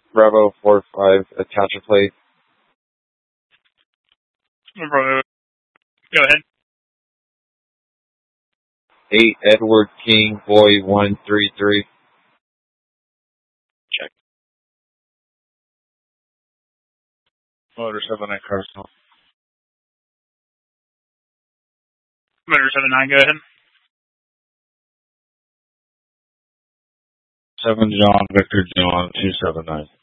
Bravo 4-5, attach a plate. Bravo. Go ahead. 8 Edward King, Boy 133. Check. Motor 79 Carsonal. Motor 79, go ahead. 7 John, Victor John, 279.